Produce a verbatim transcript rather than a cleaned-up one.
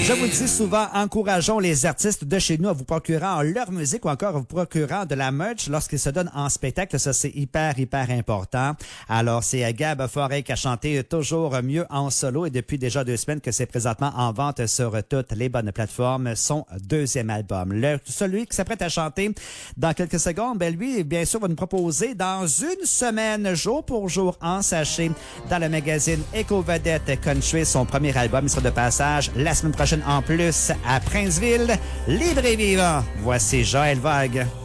Je vous dis souvent, encourageons les artistes de chez nous à vous procurant leur musique ou encore à vous procurant de la merch lorsqu'ils se donnent en spectacle. Ça, c'est hyper, hyper important. Alors, c'est Gab Forêt qui a chanté Toujours mieux en solo et depuis déjà deux semaines que c'est présentement en vente sur toutes les bonnes plateformes. Son deuxième album. Le, celui qui s'apprête à chanter dans quelques secondes, ben lui, bien sûr, va nous proposer dans une semaine, jour pour jour, en sachet, dans le magazine Éco-Vedette Country, son premier album. Il sera de passage la semaine prochaine en plus à Princeville. Libre et vivant. Voici Joël Vogue.